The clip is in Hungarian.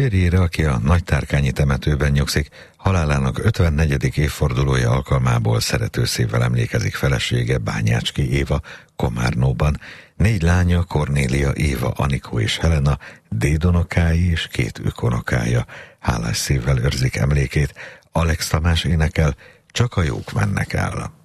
Férjére, aki a Nagytárkányi temetőben nyugszik, halálának 54. évfordulója alkalmából szeretőszívvel emlékezik felesége, Bányácski Éva Komárnóban, 4 lánya, Kornélia, Éva, Anikó és Helena, dédunokái és 2 ükunokája hálás szívvel őrzik emlékét. Alex Tamás énekel, Csak a jók mennek el.